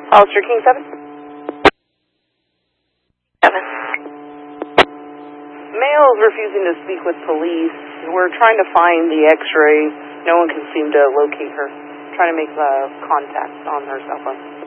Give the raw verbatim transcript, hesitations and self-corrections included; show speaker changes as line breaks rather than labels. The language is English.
Hollister King seven?
Seven.
Male is refusing to speak with police. We're trying to find the x-ray. No one can seem to locate her. Trying to make uh, contact on her cell phone.